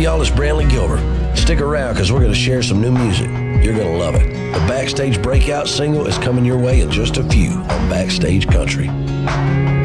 Hey y'all, it's Brantley Gilbert. Stick around because we're going to share some new music. You're going to love it. The Backstage Breakout single is coming your way in just a few on Backstage Country.